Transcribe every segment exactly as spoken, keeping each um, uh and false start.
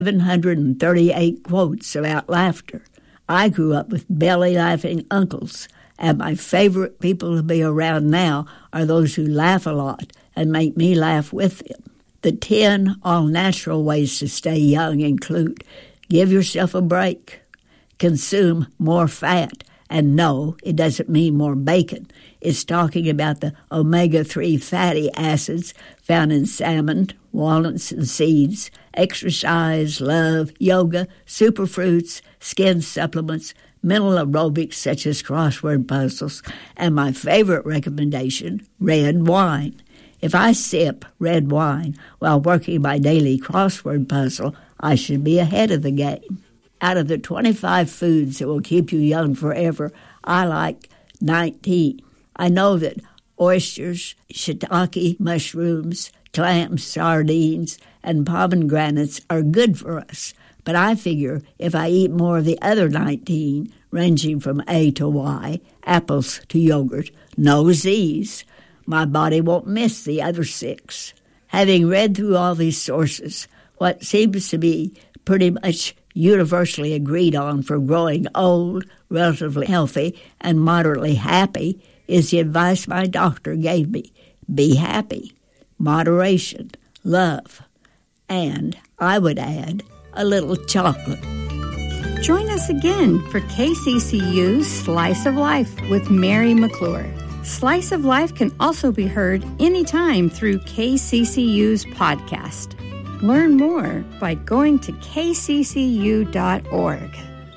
seven hundred thirty-eight quotes about laughter. I grew up with belly-laughing uncles, and my favorite people to be around now are those who laugh a lot and make me laugh with them. The ten all-natural ways to stay young include: give yourself a break, consume more fat, and no, it doesn't mean more bacon. It's talking about the omega three fatty acids found in salmon, walnuts, and seeds, exercise, love, yoga, superfruits, skin supplements, mental aerobics such as crossword puzzles, and my favorite recommendation, red wine. If I sip red wine while working my daily crossword puzzle, I should be ahead of the game. Out of the twenty-five foods that will keep you young forever, I like nineteen. I know that oysters, shiitake mushrooms, clams, sardines, and pomegranates are good for us, but I figure if I eat more of the other nineteen, ranging from A to Y, apples to yogurt, no Z's, my body won't miss the other six. Having read through all these sources, what seems to be pretty much universally agreed on for growing old, relatively healthy, and moderately happy is the advice my doctor gave me. Be happy, moderation, love, and, I would add, a little chocolate. Join us again for K C C U's Slice of Life with Mary McClure. Slice of Life can also be heard anytime through K C C U's podcast. Learn more by going to k c c u dot org.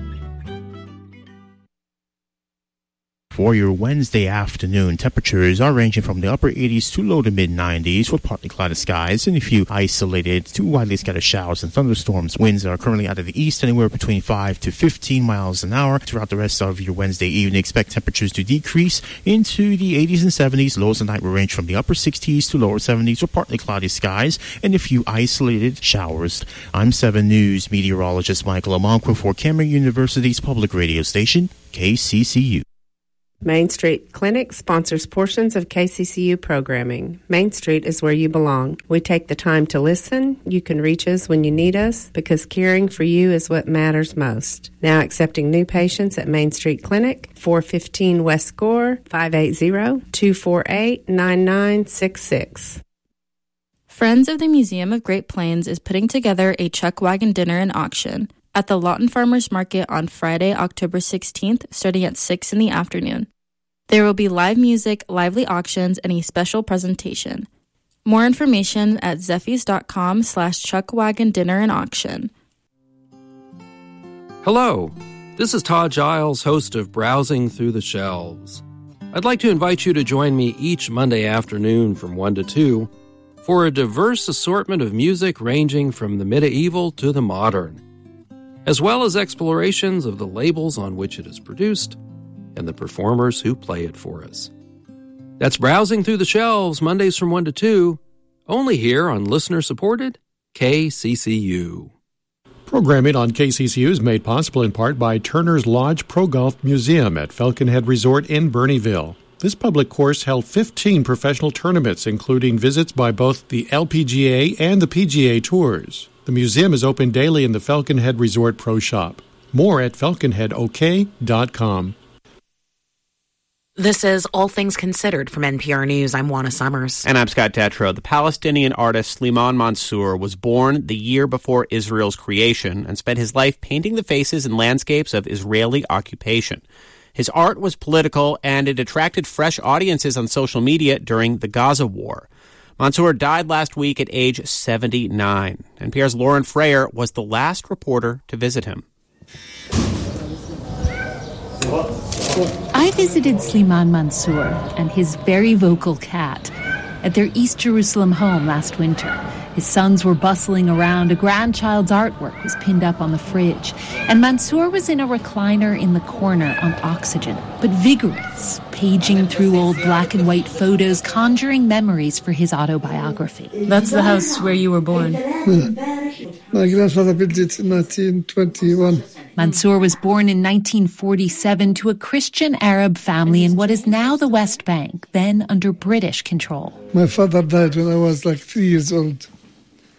For your Wednesday afternoon, temperatures are ranging from the upper eighties to low to mid nineties with partly clouded skies and a few isolated to widely scattered showers and thunderstorms. Winds are currently out of the east anywhere between five to fifteen miles an hour. Throughout the rest of your Wednesday evening, expect temperatures to decrease into the eighties and seventies. Lows at night will range from the upper sixties to lower seventies with partly cloudy skies and a few isolated showers. I'm seven News meteorologist Michael Amonkwa for Cameron University's public radio station, K C C U. Main Street Clinic sponsors portions of K C C U programming. Main Street is where you belong. We take the time to listen. You can reach us when you need us because caring for you is what matters most. Now accepting new patients at Main Street Clinic, four fifteen West Gore, five eight zero, two four eight, nine nine six six. Friends of the Museum of Great Plains is putting together a chuck wagon dinner and auction at the Lawton Farmers Market on Friday, October sixteenth, starting at six in the afternoon. There will be live music, lively auctions, and a special presentation. More information at zeffys.com slash chuckwagon dinner and auction. Hello, this is Todd Giles, host of Browsing Through the Shelves. I'd like to invite you to join me each Monday afternoon from one to two for a diverse assortment of music ranging from the medieval to the modern, as well as explorations of the labels on which it is produced and the performers who play it for us. That's Browsing Through the Shelves, Mondays from one to two, only here on listener-supported K C C U. Programming on K C C U is made possible in part by Turner's Lodge Pro Golf Museum at Falcon Head Resort in Bernieville. This public course held fifteen professional tournaments, including visits by both the L P G A and the P G A Tours. The museum is open daily in the Falcon Head Resort Pro Shop. More at falcon head o k dot com. This is All Things Considered from N P R News. I'm Juana Summers. And I'm Scott Detrow. The Palestinian artist Slimane Mansour was born the year before Israel's creation and spent his life painting the faces and landscapes of Israeli occupation. His art was political, and it attracted fresh audiences on social media during the Gaza war. Mansour died last week at age seventy-nine. N P R's Lauren Frayer was the last reporter to visit him. I visited Slimane Mansour and his very vocal cat at their East Jerusalem home last winter. His sons were bustling around. A grandchild's artwork was pinned up on the fridge. And Mansour was in a recliner in the corner on oxygen, but vigorous, paging through old black and white photos, conjuring memories for his autobiography. That's the house where you were born. Yeah. My grandfather built it in nineteen twenty-one. Mansour was born in nineteen forty-seven to a Christian Arab family in what is now the West Bank, then under British control. My father died when I was like three years old.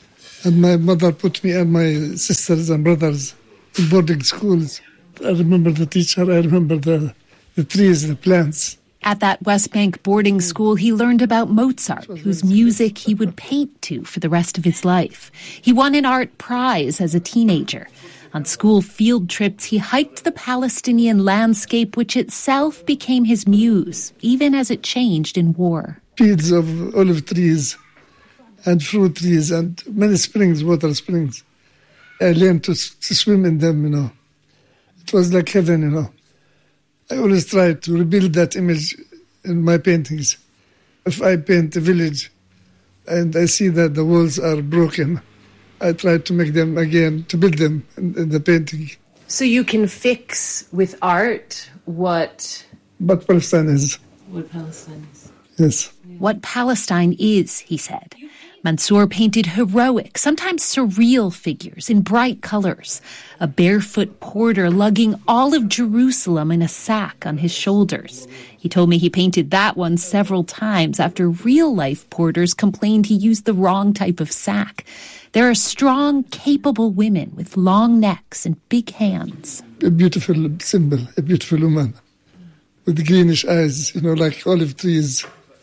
And my mother put me and my sisters and brothers in boarding schools. I remember the teacher, I remember the, the trees, the plants. At that West Bank boarding school, he learned about Mozart, whose music he would paint to for the rest of his life. He won an art prize as a teenager. On school field trips, he hiked the Palestinian landscape, which itself became his muse, even as it changed in war. Fields of olive trees and fruit trees and many springs, water springs. I learned to, to swim in them, you know. It was like heaven, you know. I always try to rebuild that image in my paintings. If I paint a village and I see that the walls are broken, I try to make them again, to build them in, in the painting. So you can fix with art what... What Palestine is. What Palestine is. Yes. What Palestine is, he said. Mansour painted heroic, sometimes surreal figures in bright colors. A barefoot porter lugging all of Jerusalem in a sack on his shoulders. He told me he painted that one several times after real-life porters complained he used the wrong type of sack. There are strong, capable women with long necks and big hands. A beautiful symbol, a beautiful woman with greenish eyes, you know, like olive trees,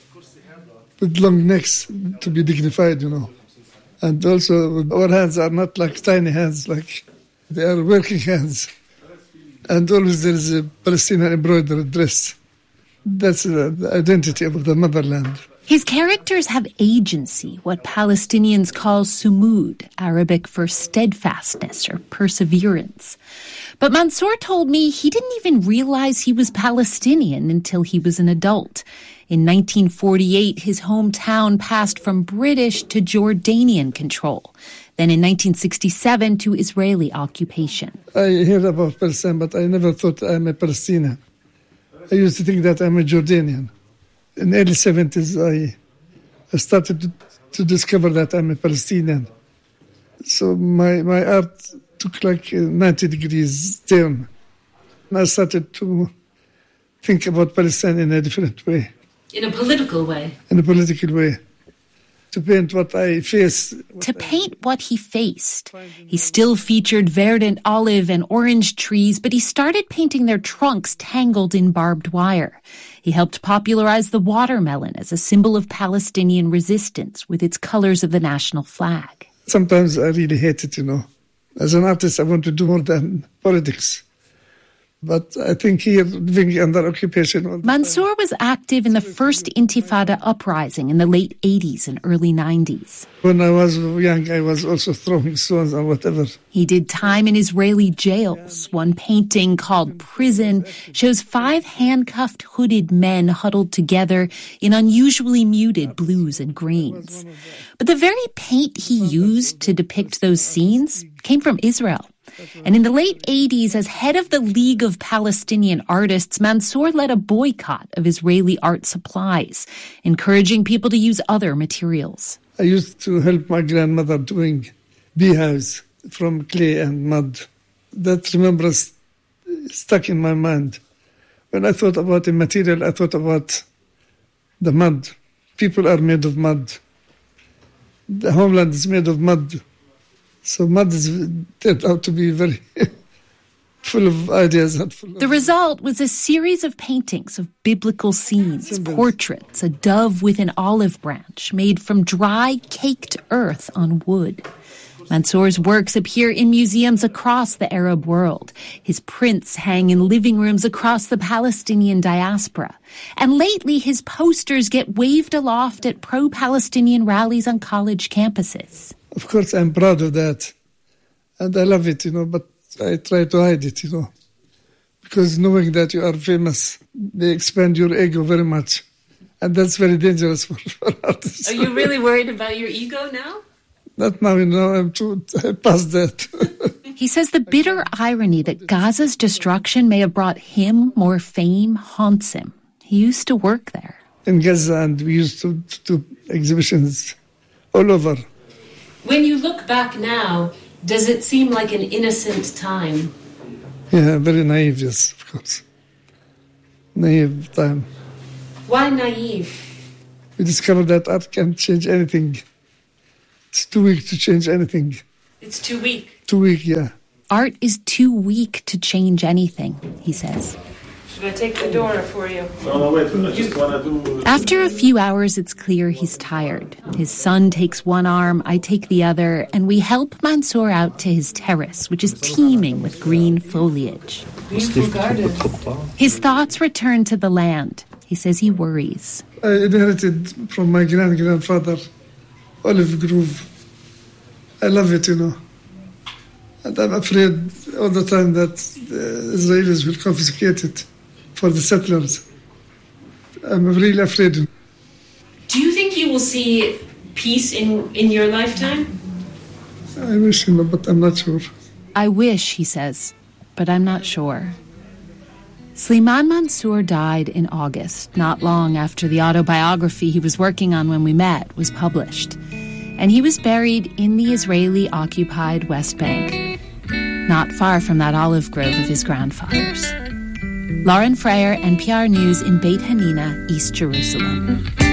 with long necks to be dignified, you know. And also, our hands are not like tiny hands, like they are working hands. And always there is a Palestinian embroidered dress. That's uh, the identity of the motherland. His characters have agency, what Palestinians call sumud, Arabic for steadfastness or perseverance. But Mansour told me he didn't even realize he was Palestinian until he was an adult. In nineteen forty-eight, his hometown passed from British to Jordanian control. Then in nineteen sixty-seven to Israeli occupation. I heard about Palestine, but I never thought I'm a Palestinian. I used to think that I'm a Jordanian. In the early seventies, I, I started to, to discover that I'm a Palestinian. So my, my art took like a ninety degrees turn. And I started to think about Palestine in a different way. In a political way? In a political way. To paint what I face. What to paint what he faced. He still featured verdant olive and orange trees, but he started painting their trunks tangled in barbed wire. He helped popularize the watermelon as a symbol of Palestinian resistance with its colors of the national flag. Sometimes I really hate it, you know. As an artist, I want to do more than politics. But I think here, living under occupation... Mansour was active in the first Intifada uprising in the late eighties and early nineties. When I was young, I was also throwing stones or whatever. He did time in Israeli jails. One painting called Prison shows five handcuffed, hooded men huddled together in unusually muted blues and greens. But the very paint he used to depict those scenes came from Israel. And in the late eighties, as head of the League of Palestinian Artists, Mansour led a boycott of Israeli art supplies, encouraging people to use other materials. I used to help my grandmother doing beehives from clay and mud. That remembrance stuck in my mind. When I thought about the material, I thought about the mud. People are made of mud. The homeland is made of mud. So mud is, turned out to be very full of ideas. And full of the result was a series of paintings of biblical scenes, symbols. Portraits, a dove with an olive branch made from dry, caked earth on wood. Mansour's works appear in museums across the Arab world. His prints hang in living rooms across the Palestinian diaspora. And lately, his posters get waved aloft at pro-Palestinian rallies on college campuses. Of course, I'm proud of that. And I love it, you know, but I try to hide it, you know. Because knowing that you are famous, they expand your ego very much. And that's very dangerous for, for artists. Are you really worried about your ego now? Not now, you know, I'm too past that. He says the bitter irony that Gaza's destruction may have brought him more fame haunts him. He used to work there. In Gaza, and we used to, to do exhibitions all over. When you look back now, does it seem like an innocent time? Yeah, very naive, yes, of course. Naive time. Why naive? We discovered that art can change anything. It's too weak to change anything. It's too weak. Too weak, yeah. Art is too weak to change anything, he says. Should I take the door for you? No, no, wait. I just want to do... After a few hours, it's clear he's tired. His son takes one arm, I take the other, and we help Mansour out to his terrace, which is teeming with green foliage. Beautiful garden. His thoughts return to the land. He says he worries. I inherited from my grand-grandfather olive grove. I love it, you know. And I'm afraid all the time that the Israelis will confiscate it for the settlers. I'm really afraid. Do you think you will see peace in, in your lifetime? I wish, you know, but I'm not sure. I wish, he says, but I'm not sure. Slimane Mansour died in August, not long after the autobiography he was working on when we met was published. And he was buried in the Israeli-occupied West Bank, not far from that olive grove of his grandfather's. Lauren Freyer, N P R News in Beit Hanina, East Jerusalem.